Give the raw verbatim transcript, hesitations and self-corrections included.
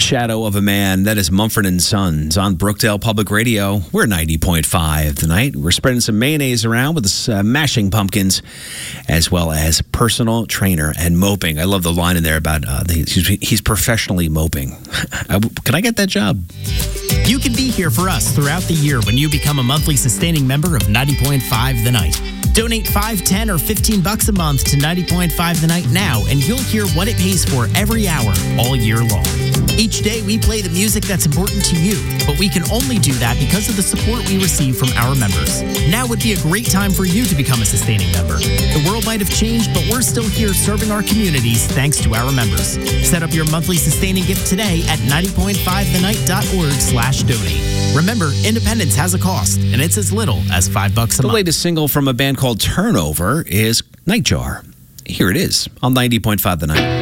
Shadow of a Man. That is Mumford and Sons on Brookdale Public Radio. We're ninety point five tonight. We're spreading some mayonnaise around with the uh, Mashing Pumpkins, as well as personal trainer and moping. I love the line in there about uh, the, he's, he's professionally moping. Can I get that job? You can be here for us throughout the year when you become a monthly sustaining member of ninety point five The Night. Donate five, ten, or fifteen bucks a month to ninety point five The Night now, and you'll hear what it pays for every hour, all year long. Each day, we play the music that's important to you, but we can only do that because of the support we receive from our members. Now would be a great time for you to become a sustaining member. The world might have changed, but we're still here serving our communities thanks to our members. Set up your monthly sustaining gift today at ninety point five the night dot org slash donate. Remember, independence has a cost, and it's as little as five bucks a the month. The latest single from a band called Turnover is Nightjar. Here it is on ninety point five The Night.